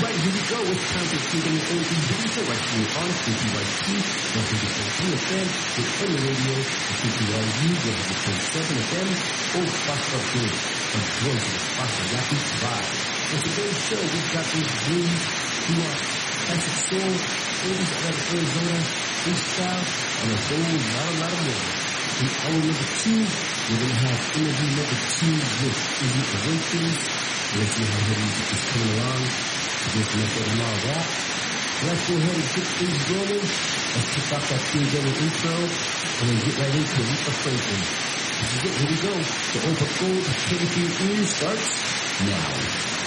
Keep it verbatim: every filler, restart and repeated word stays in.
right, here we go. It's time to see them all the video right here on C P Y T, one hundred point three F M, with on the radio, C P Y U, one hundred point seven F M, or Basta Good, on Voice of Basta Yapi Vibe. For today's show, we've got these blues, hip-hop, classic soul, oldies out of Arizona, freestyle, and a whole lot, a lot of more. In hour number two, we're going to have interview number two with Elite Awakens. Let's see how her music is coming along. Just enough for them all that. Let's go ahead and get things rolling. Let's kick off that King Devil intro, and then get right into Aretha Franklin. This is it. Here we go. The Oprah Gold, Teddy for your ears starts now.